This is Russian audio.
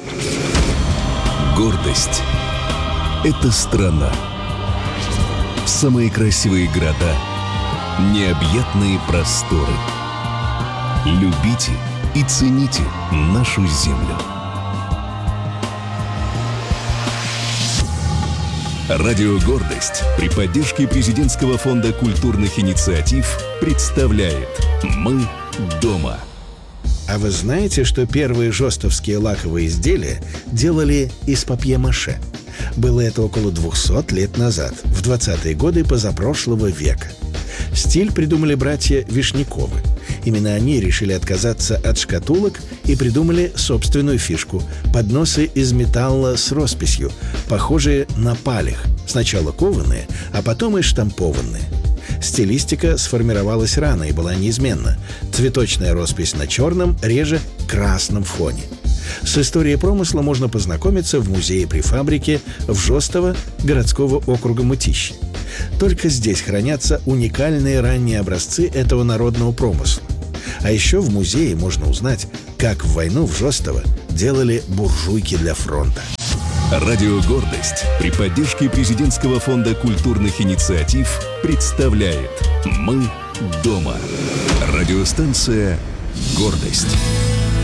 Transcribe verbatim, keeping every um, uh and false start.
Гордость — это страна. Самые красивые города, необъятные просторы. Любите и цените нашу землю. Радио «Гордость» при поддержке Президентского фонда культурных инициатив представляет «Мы дома». А вы знаете, что первые жостовские лаковые изделия делали из папье-маше? Было это около двухсот лет назад, в двадцатые годы позапрошлого века. Стиль придумали братья Вишняковы. Именно они решили отказаться от шкатулок и придумали собственную фишку – подносы из металла с росписью, похожие на палех, сначала кованые, а потом и штампованные. Стилистика сформировалась рано и была неизменна. Цветочная роспись на черном, реже красном фоне. С историей промысла можно познакомиться в музее при фабрике в Жостово городского округа Мытищи. Только здесь хранятся уникальные ранние образцы этого народного промысла. А еще в музее можно узнать, как в войну в Жостово делали буржуйки для фронта. Радио «Гордость» при поддержке Президентского фонда культурных инициатив представляет «Мы дома». Радиостанция «Гордость».